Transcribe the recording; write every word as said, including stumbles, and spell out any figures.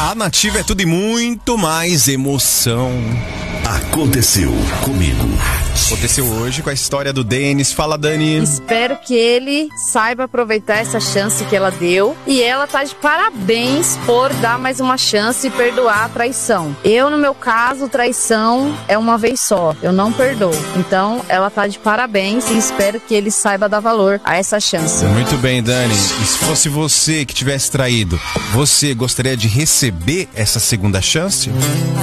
A Nativa é tudo e muito mais emoção. Aconteceu comigo. Aconteceu hoje com a história do Denis. Fala, Dani. Espero que ele saiba aproveitar essa chance que ela deu. E ela tá de parabéns por dar mais uma chance e perdoar a traição. Eu, no meu caso, traição é uma vez só. Eu não perdoo. Então, ela tá de parabéns e espero que ele saiba dar valor a essa chance. Muito bem, Dani. E se fosse você que tivesse traído, você gostaria de receber essa segunda chance?